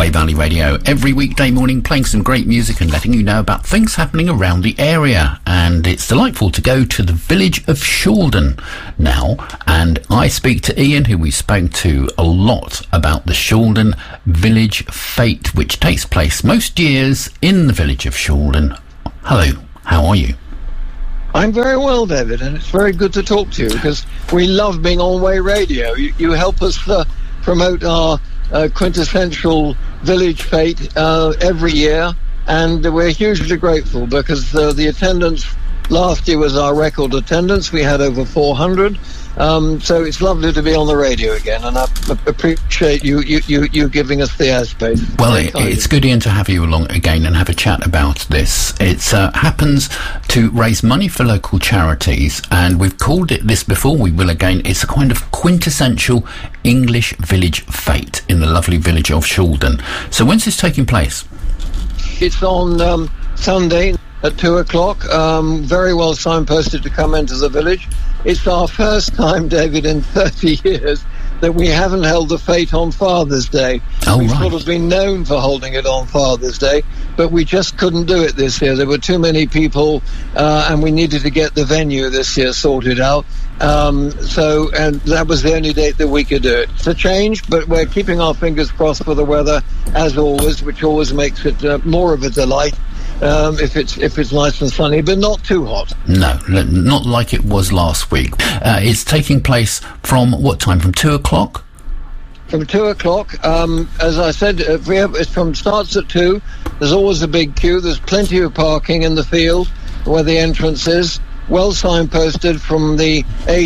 Bay Valley Radio every weekday morning, playing some great music and letting you know about things happening around the area. And it's delightful to go to the village of Shaldon now, and I speak to Ian, who we spoke to a lot about the Shaldon Village Fete, which takes place most years in the village of Shaldon. Hello, how are you? I'm very well, David, and it's very good to talk to you because we love being on Way Radio. You help us promote our quintessential village fete every year, and we're hugely grateful because the attendance last year was our record attendance. We had over 400. So it's lovely to be on the radio again, and I appreciate you giving us the airspace. Well, it's good, Ian, to have you along again and have a chat about this. It happens to raise money for local charities, and we've called it this before, we will again. It's a kind of quintessential English village fete in the lovely village of Shaldon. So when's this taking place? It's on Sunday at 2 o'clock, very well signposted to come into the village. It's our first time, David, in 30 years that we haven't held the fete on Father's Day. We've sort of been known for holding it on Father's Day, but we just couldn't do it this year. There were too many people, and we needed to get the venue this year sorted out. And that was the only date that we could do it. It's a change, but we're keeping our fingers crossed for the weather, as always, which always makes it more of a delight. If it's nice and sunny, but not too hot. No, not like it was last week. It's taking place from what time? From 2 o'clock? From 2 o'clock. As I said, it starts at 2. There's always a big queue. There's plenty of parking in the field where the entrance is. Well signposted from the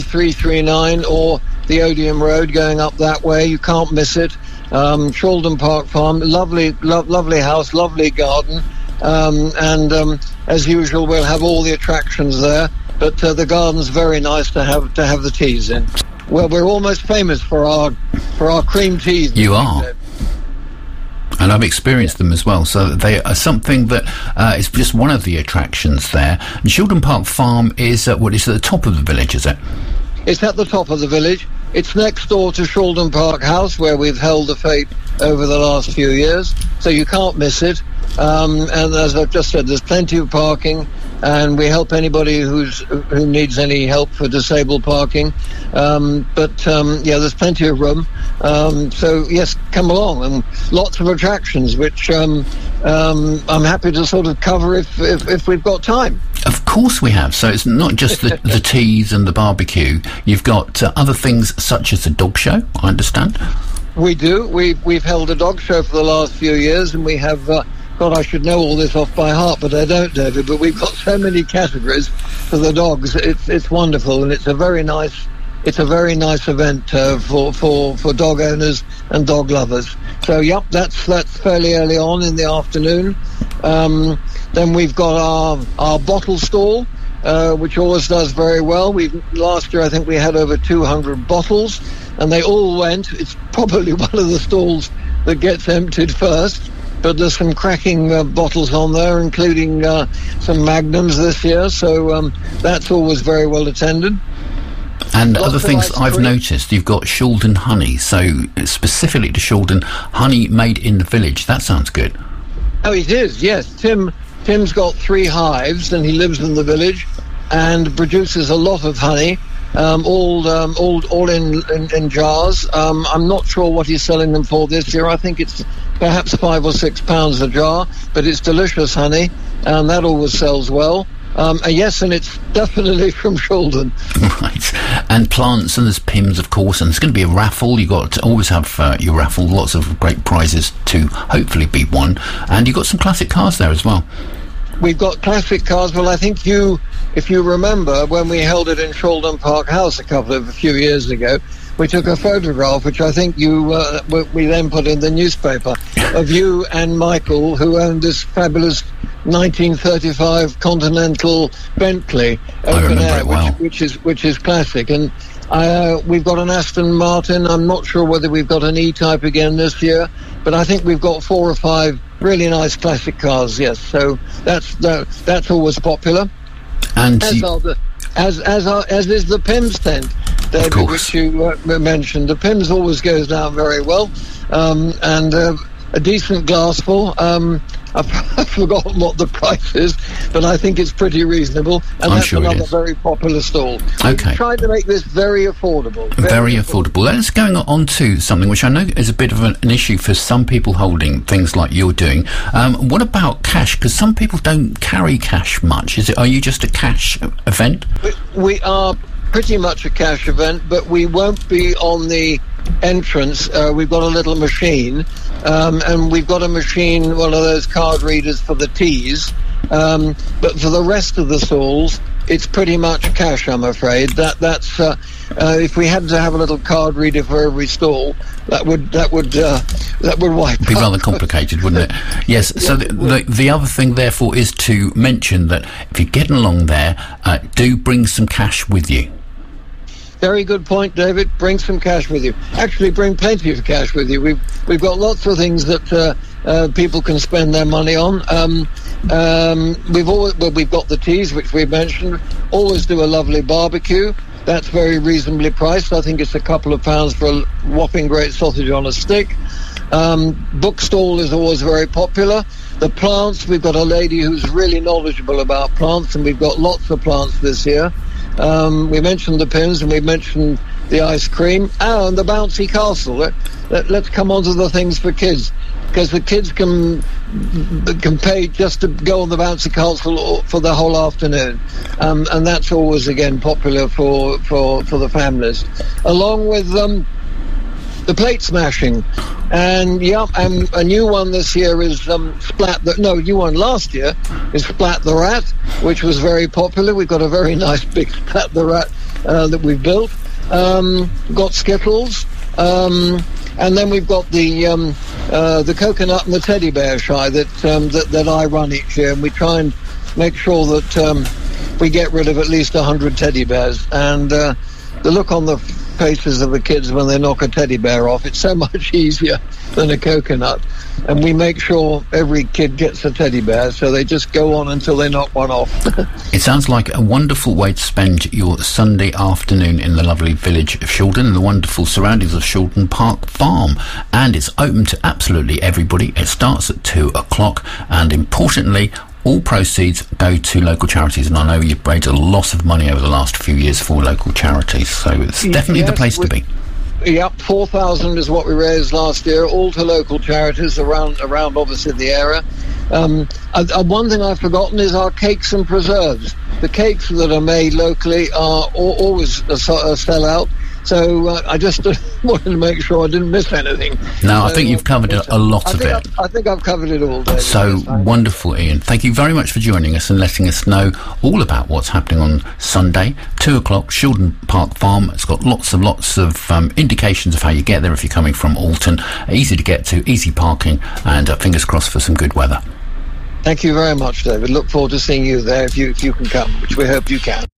A339 or the Odium Road going up that way. You can't miss it. Shaldon Park Farm, lovely house, lovely garden. As usual, we'll have all the attractions there, but the garden's very nice to have the teas in. Well, we're almost famous for our cream teas. You are, and I've experienced them as well. So they are something that is just one of the attractions there. And Shaldon Park Farm is at the top of the village, is it? It's at the top of the village. It's next door to Shaldon Park House, where we've held the fete over the last few years, so you can't miss it. And as I've just said, there's plenty of parking, and we help anybody who needs any help for disabled parking. There's plenty of room. So yes, come along, and lots of attractions, which I'm happy to sort of cover if we've got time. Of course we have. So it's not just the teas and the barbecue. You've got other things such as the dog show, I understand. We do. We've held a dog show for the last few years, and we have. God, I should know all this off by heart, but I don't, David. But we've got so many categories for the dogs. It's wonderful, and it's a very nice event for dog owners and dog lovers. So yep, that's fairly early on in the afternoon. Then we've got our bottle stall, which always does very well. Last year I think we had over 200 bottles, and they all went. It's probably one of the stalls that gets emptied first. But there's some cracking bottles on there, including some Magnums this year, so that's always very well attended. And other things I've noticed, you've got Shaldon honey, so specifically to Shaldon, honey made in the village. That sounds good. Oh, it is, yes. Tim's got 3 hives, and he lives in the village and produces a lot of honey, all in jars. I'm not sure what he's selling them for this year. I think it's perhaps £5 or £6 a jar, but it's delicious honey, and that always sells well. Yes, and it's definitely from Shaldon. Right. And plants, and there's Pimm's, of course, and there's going to be a raffle. You've got to always have your raffle, lots of great prizes to hopefully be won. And you've got some classic cars there as well. We've got classic cars. Well, I think if you remember, when we held it in Shaldon Park House a few years ago, we took a photograph, which I think we then put in the newspaper, of you and Michael, who owned this fabulous 1935 Continental Bentley open air, which is classic. And we've got an Aston Martin. I'm not sure whether we've got an E-Type again this year, but I think we've got 4 or 5 really nice classic cars. Yes, so that's always popular. And as is the Pimm's tent, David, which you mentioned. The Pimm's always goes down very well, and a decent glassful. I've forgotten what the price is, but I think it's pretty reasonable, and that's sure another very popular stall. Okay. We've tried to make this very affordable. Very affordable. Let's go on to something which I know is a bit of an issue for some people holding things like you're doing. What about cash? Because some people don't carry cash much. Are you just a cash event? We are pretty much a cash event, but we won't be on the entrance. We've got a little machine, and we've got a machine, one of those card readers for the teas, but for the rest of the stalls it's pretty much cash, I'm afraid. That's if we had to have a little card reader for every stall, that would wipe be rather complicated, wouldn't it? Yes. So the other thing therefore is to mention that if you're getting along there, do bring some cash with you. Very good point, David. Bring some cash with you. Actually, bring plenty of cash with you. We've got lots of things that people can spend their money on. We've got the teas, which we mentioned. Always do a lovely barbecue. That's very reasonably priced. I think it's a couple of pounds for a whopping great sausage on a stick. Bookstall is always very popular. The plants, we've got a lady who's really knowledgeable about plants, and we've got lots of plants this year. We mentioned the pins, and we mentioned the ice cream, and the bouncy castle. Let's come on to the things for kids, because the kids can pay just to go on the bouncy castle for the whole afternoon, and that's always again popular for the families, along with the plate smashing. And and a new one this year is new one last year is Splat the Rat, which was very popular. We've got a very nice big Splat the Rat that we've built. We've got Skittles, and then we've got the coconut and the teddy bear shy that I run each year, and we try and make sure that we get rid of at least 100 teddy bears. And the look on the faces of the kids when they knock a teddy bear off, it's so much easier than a coconut, and we make sure every kid gets a teddy bear, so they just go on until they knock one off. It sounds like a wonderful way to spend your Sunday afternoon in the lovely village of Shaldon and the wonderful surroundings of Shaldon Park Farm, and it's open to absolutely everybody. It starts at 2 o'clock, and importantly, all proceeds go to local charities, and I know you've raised a lot of money over the last few years for local charities, so it's definitely the place to be. Yep, 4,000 is what we raised last year, all to local charities around obviously the area. One thing I've forgotten is our cakes and preserves. The cakes that are made locally are always a sellout. So I just wanted to make sure I didn't miss anything. No, I think you've covered a lot of it. I think I've covered it all, David. So wonderful, Ian. Thank you very much for joining us and letting us know all about what's happening on Sunday, 2 o'clock, Shaldon Park Farm. It's got lots of indications of how you get there if you're coming from Alton. Easy to get to, easy parking, and fingers crossed for some good weather. Thank you very much, David. Look forward to seeing you there if you can come, which we hope you can.